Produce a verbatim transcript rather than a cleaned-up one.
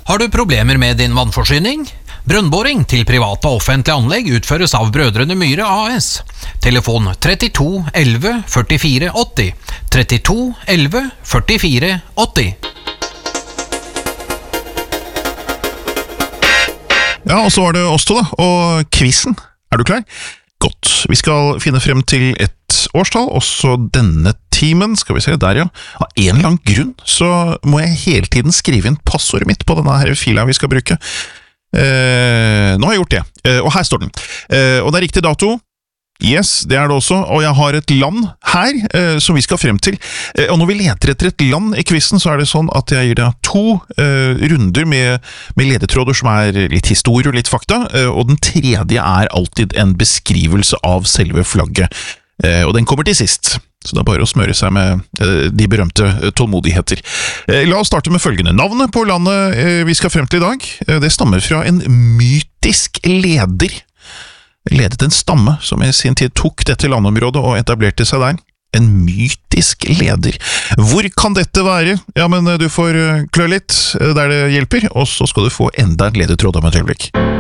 Har du problemer med din vannforsyning? Brønnboring til private og offentlige anlegg utføres av Brødrene Myhre A S. Telefon trettito elleve førtifire åtti. trettito elleve førtifire åtti. Ja, og så var det oss to da, og quizen. Er du klar? Godt. Vi skal finne frem til et årstall, også denne timen, skal vi se, der ja. Av en eller annen grunn så må jeg hele tiden skrive inn passordet mitt på denne her fila vi skal bruke. Eh, nå har jeg gjort det, eh, og her står den. Eh, og det er riktig dato. Yes, det er det også, og jeg har et land her eh, som vi skal frem til. Eh, og når vi leter etter et land i quizen, så er det sånn at jeg gir deg to eh, runder med, med ledetråder som er litt historie og litt fakta, eh, og den tredje er alltid en beskrivelse av selve flagget. Eh, og den kommer til sist, så det er bare å smøre seg med eh, de berømte eh, tålmodigheter. Eh, la oss starte med følgende. Navnet på landet eh, vi skal frem til i dag, eh, det stammer fra en mytisk leder. Ledet en stamme som i sin tid tok dette landområdet og etablerte seg der. En mytisk leder. Hvor kan dette være? Ja, men du får klø litt der det hjelper, og så skal du få enda en ledetråd om et øyeblikk.